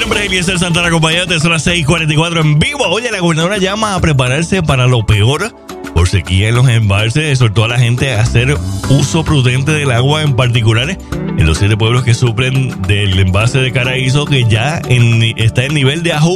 nombre es Eliezer Santana, acompañante, son las 6:44 en vivo. Oye, la gobernadora llama a prepararse para lo peor por sequía en los embalses. Exhortó a la gente a hacer uso prudente del agua, en particular en los 7 pueblos que suplen del embalse de Caraízo, que ya está en nivel de ajuste.